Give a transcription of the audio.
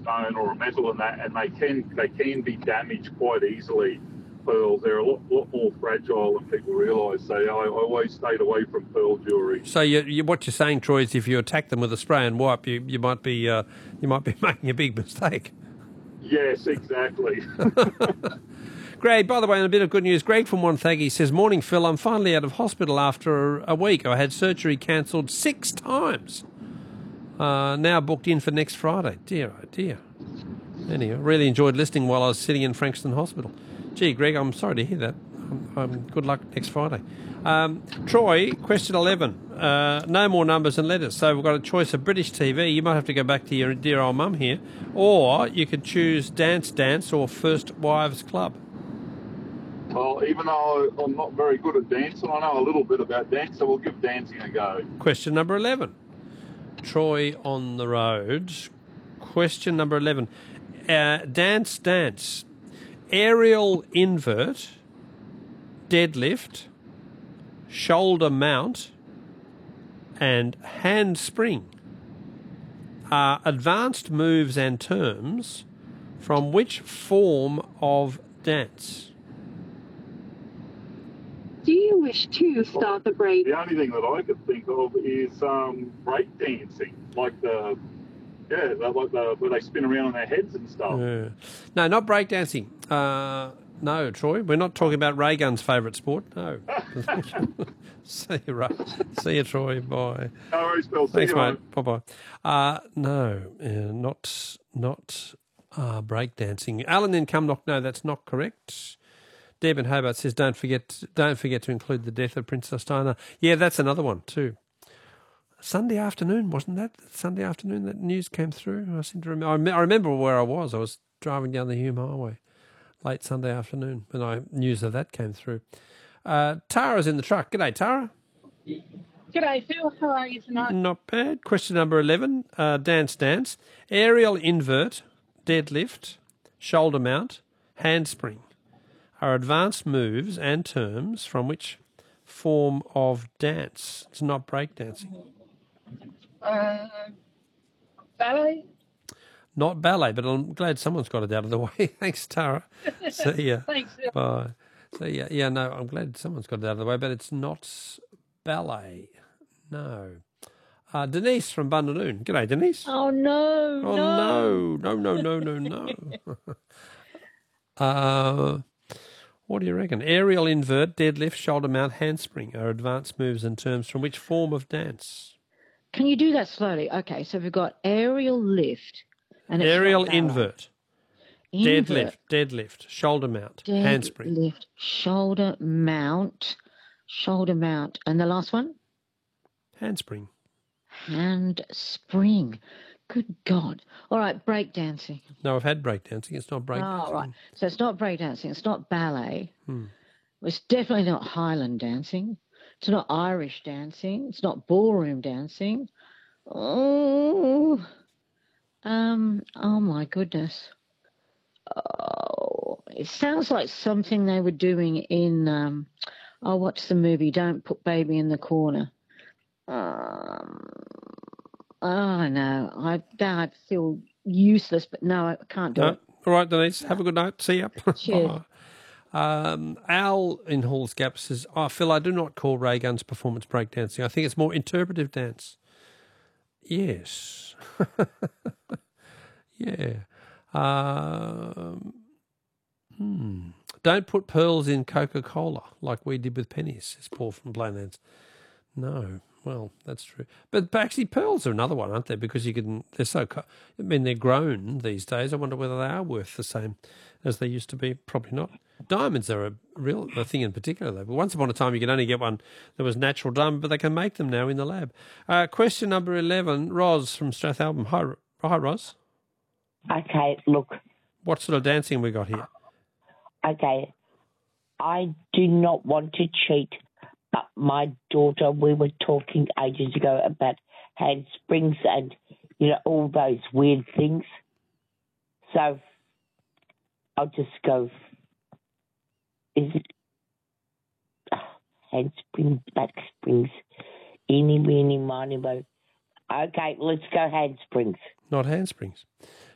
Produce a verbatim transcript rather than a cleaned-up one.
stone or a metal and that, and they can they can be damaged quite easily. Pearls, they're a lot, lot more fragile than people realise. So I, I always stayed away from pearl jewellery. So you, you, what you're saying, Troy, is if you attack them with a spray and wipe, you, you might be uh, you might be making a big mistake. Yes, exactly. Greg, by the way, and a bit of good news. Greg from Wonthaggi says, "Morning, Phil. I'm finally out of hospital after a week. I had surgery cancelled six times. Uh, now booked in for next Friday. Dear, oh dear. Anyway, really enjoyed listening while I was sitting in Frankston Hospital. Gee, Greg, I'm sorry to hear that. Um, um, good luck next Friday." Um, Troy, question eleven. Uh, no more numbers and letters. So we've got a choice of British T V. You might have to go back to your dear old mum here. Or you could choose Dance Dance or First Wives Club. Well, even though I'm not very good at dancing, I know a little bit about dance, so we'll give dancing a go. Question number eleven. Troy on the road. Question number eleven. Uh, dance Dance. Aerial invert, deadlift, shoulder mount, and handspring are advanced moves and terms from which form of dance? Do you wish to start the break? The only thing that I could think of is um, break dancing, like the yeah, like the where they spin around on their heads and stuff. Yeah. No, not breakdancing. Uh, no, Troy, we're not talking about Ray Gun's favourite sport. No. See you, Ray. See you, Troy. Bye. No worries, Bill. See Thanks, you, mate. Bye bye. Uh, no, uh, not not uh, breakdancing. Alan in Cumnock. No, that's not correct. Deb in Hobart says, "Don't forget, don't forget to include the death of Princess Diana." Yeah, that's another one too. Sunday afternoon, wasn't that Sunday afternoon that news came through? I seem to remember. I, rem- I remember where I was. I was driving down the Hume Highway late Sunday afternoon when I news of that came through. Uh, Tara's in the truck. G'day, Tara. G'day, Phil. How are you tonight? Not bad. Question number eleven. Uh, dance, dance. Aerial invert, deadlift, shoulder mount, handspring are advanced moves and terms from which form of dance. It's not breakdancing. Uh, ballet? Not ballet, but I'm glad someone's got it out of the way. Thanks, Tara. See ya. Thanks, Phil. Bye. So yeah, yeah, no, I'm glad someone's got it out of the way, but it's not ballet. No. Uh, Denise from Bundanoon. G'day, Denise. Oh, no, Oh, no. no, no, no, no, no, no. uh, what do you reckon? Aerial invert, deadlift, shoulder mount, handspring are advanced moves and terms from which form of dance? Can you do that slowly? Okay, so we've got aerial lift. And it's Aerial not ballet. invert, Invert, deadlift, deadlift, shoulder mount, handspring. Deadlift, shoulder mount, shoulder mount. And the last one? Handspring. Handspring. Good God. All right, breakdancing. No, I've had breakdancing. It's not breakdancing. Oh, right. So it's not breakdancing. It's not ballet. Hmm. It's definitely not Highland dancing. It's not Irish dancing. It's not ballroom dancing. Oh, um, oh my goodness. Oh, it sounds like something they were doing in, um, oh, what's the movie? Don't Put Baby in the Corner. Um, oh, no. I, I feel useless, but no, I can't do No. it. All right, Denise. Have a good night. See ya. Cheers. Um, Al in Halls Gap says, "Oh, Phil, I do not call Ray Gun's performance breakdancing. I think it's more interpretive dance." Yes. yeah. Um, hmm. Don't put pearls in Coca-Cola like we did with pennies, says Paul from Blainlands. No. Well, that's true. But actually, pearls are another one, aren't they? Because you can, they're so, co- I mean, they're grown these days. I wonder whether they are worth the same as they used to be. Probably not. Diamonds are a real a thing in particular, though. But once upon a time, you could only get one that was natural diamond, but they can make them now in the lab. Uh, question number eleven, Roz from Strathalbyn. Hi, Ro- hi, Roz. Okay, look. What sort of dancing we got here? Okay, I do not want to cheat. But my daughter, we were talking ages ago about handsprings and, you know, all those weird things. So I'll just go, is it oh, handspring, back springs, eeny, meeny, miny, mo. Okay, let's go handsprings. Not handsprings.